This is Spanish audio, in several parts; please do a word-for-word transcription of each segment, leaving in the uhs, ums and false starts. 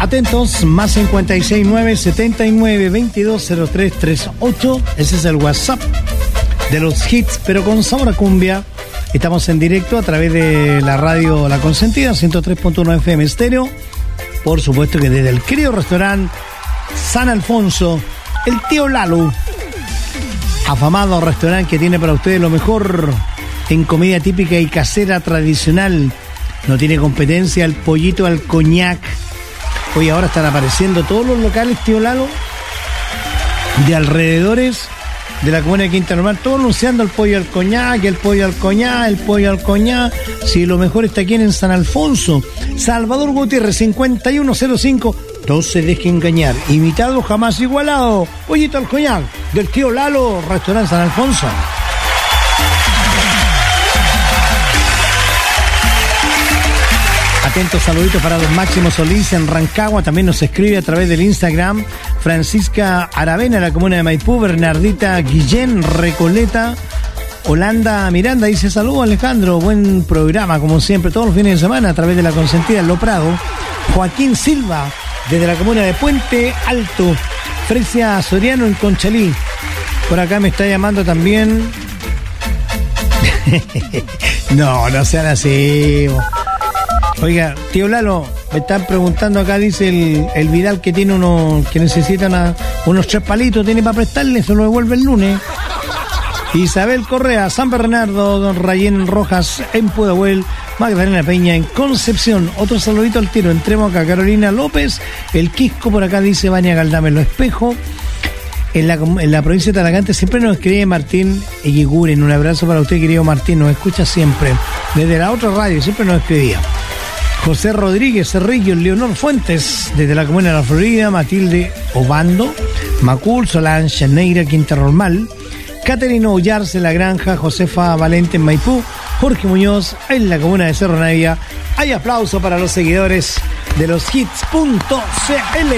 Atentos, más cincuenta y seis nueve setenta y nueve veintidós cero tres treinta y ocho. Ese es el WhatsApp de los hits, pero con sabor a cumbia. Estamos en directo a través de la radio La Consentida, ciento tres punto uno F M estéreo. Por supuesto que desde el querido restaurante San Alfonso, el tío Lalo, afamado restaurante que tiene para ustedes lo mejor en comida típica y casera tradicional. No tiene competencia el pollito al coñac. Hoy ahora están apareciendo todos los locales, tío Lalo, de alrededores de la comuna de Quinta Normal, todos anunciando el pollo al coñac, el pollo al coñac, el pollo al coñac. Si lo mejor está aquí en San Alfonso. Salvador Gutiérrez, cincuenta y uno cero cinco. No se deje engañar. Imitado, jamás igualado. Pollito al coñac del tío Lalo, restaurante San Alfonso. Atentos saluditos para don Máximo Solís en Rancagua. También nos escribe a través del Instagram Francisca Aravena, la comuna de Maipú. Bernardita Guillén, Recoleta. Holanda Miranda dice: saludos Alejandro, buen programa como siempre, todos los fines de semana a través de La Consentida en Lo Prado. Joaquín Silva, desde la comuna de Puente Alto. Frecia Soriano en Conchalí. Por acá me está llamando también. No, no sean así. Oiga, tío Lalo, me están preguntando acá, dice el, el Vidal que tiene uno, que necesita una, unos tres palitos, tiene para prestarle, se lo devuelve el lunes. Isabel Correa, San Bernardo, don Rayén Rojas en Pudahuel, Magdalena Peña en Concepción. Otro saludito al tiro, entremos acá. Carolina López, el Quisco por acá dice Vania Galdame en Los Espejos. En la, en la provincia de Talagante siempre nos escribe Martín Eguiguren. Un abrazo para usted, querido Martín, nos escucha siempre. Desde la otra radio siempre nos escribía. José Rodríguez Cerrillo, Leonor Fuentes, desde la comuna de La Florida, Matilde Obando, Macul, Solange, Neira, Quinta Normal, Caterino Ullarse, La Granja, Josefa Valente en Maipú, Jorge Muñoz en la comuna de Cerro Navia. Hay aplauso para los seguidores de los hits punto c l.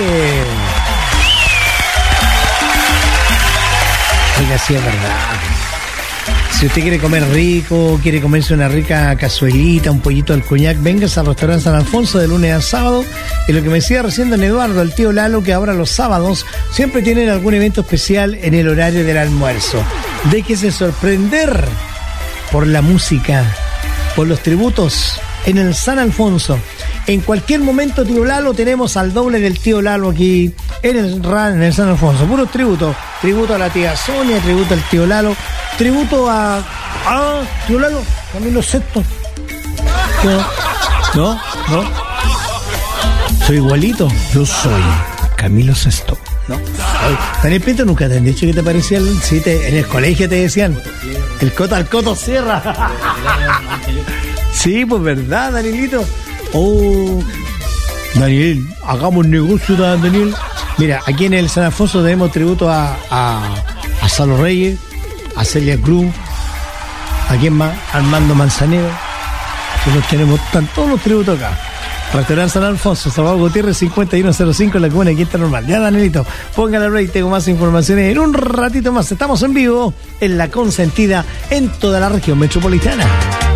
Oiga, sí es verdad. Si usted quiere comer rico, quiere comerse una rica cazuelita, un pollito al coñac, véngase al restaurante San Alfonso de lunes a sábado. Y lo que me decía recién don Eduardo, el tío Lalo, que ahora los sábados siempre tienen algún evento especial en el horario del almuerzo. Déjese sorprender por la música, por los tributos en el San Alfonso. En cualquier momento, tío Lalo, tenemos al doble del tío Lalo aquí en el, en el San Alfonso. Puros tributos. Tributo a la tía Sonia, tributo al tío Lalo, tributo a... Ah, tío Lalo, Camilo Sexto. No, no, no. Soy igualito. Yo soy Camilo Sexto. No. Daniel Pinto, nunca te han dicho que te parecía el... Sí, te, en el colegio te decían el Coto al Coto Sierra. Sí, pues verdad, Danielito. Oh, Daniel, hagamos negocio, Daniel. Mira, aquí en el San Alfonso tenemos tributo a, a, a Salo Reyes, a Celia Cruz, ¿a quién más? Armando Manzanero. Nosotros tenemos están todos los tributos acá. Restaurante San Alfonso, Salvador Gutiérrez, cincuenta y uno cero cinco en la comuna de Quinta Normal. Ya, Danielito, póngale break, tengo más informaciones en un ratito más. Estamos en vivo en La Consentida en toda la región metropolitana.